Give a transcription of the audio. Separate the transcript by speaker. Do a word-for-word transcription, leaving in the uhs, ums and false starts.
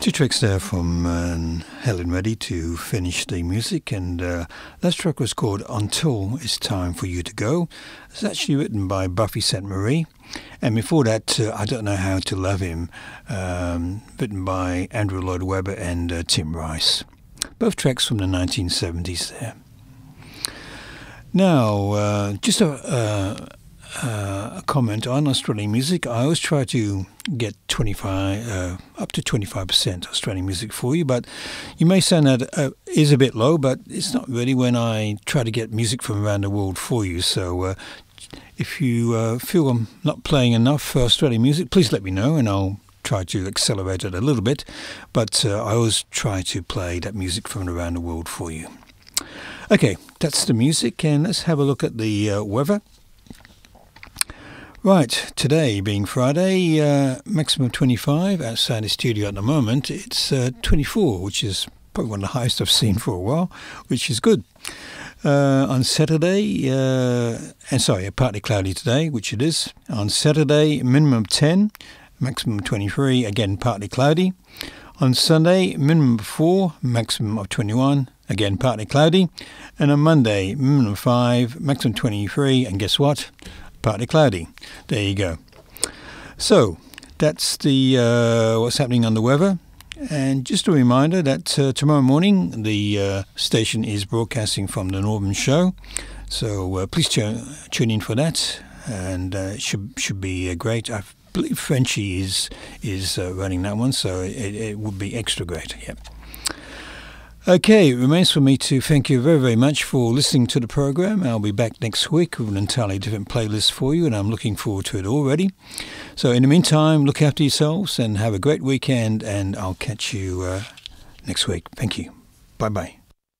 Speaker 1: Two tracks there from uh, Helen Reddy to finish the music, and uh, that track was called Until It's Time For You To Go. It's actually written by Buffy Sainte-Marie, and before that, uh, I Don't Know How To Love Him, um, written by Andrew Lloyd Webber and uh, Tim Rice. Both tracks from the nineteen seventies there. Now, uh, just a... Uh, Uh, a comment on Australian music. I always try to get twenty-five, uh, up to twenty-five percent Australian music for you, but you may sound that uh, is a bit low, but it's not really when I try to get music from around the world for you. So uh, if you uh, feel I'm not playing enough Australian music, please let me know and I'll try to accelerate it a little bit. But uh, I always try to play that music from around the world for you. Okay, that's the music, and let's have a look at the uh, weather. Right, today being Friday, uh, maximum twenty-five. Outside the studio at the moment, it's uh, twenty-four, which is probably one of the highest I've seen for a while, which is good. Uh, on Saturday, uh, and sorry, partly cloudy today, which it is. On Saturday, minimum ten, maximum twenty-three, again partly cloudy. On Sunday, minimum of four, maximum of twenty-one, again partly cloudy. And on Monday, minimum of five, maximum twenty-three, and guess what? Partly cloudy. There you go. So that's the uh, what's happening on the weather. And just a reminder that uh, tomorrow morning the uh, station is broadcasting from the Northern Show. So uh, please tu- tune in for that, and uh, it should should be uh, great. I believe Frenchie is is uh, running that one, so it, it would be extra great. Yeah. Okay, it remains for me to thank you very, very much for listening to the program. I'll be back next week with an entirely different playlist for you, and I'm looking forward to it already. So in the meantime, look after yourselves and have a great weekend, and I'll catch you uh, next week. Thank you. Bye-bye.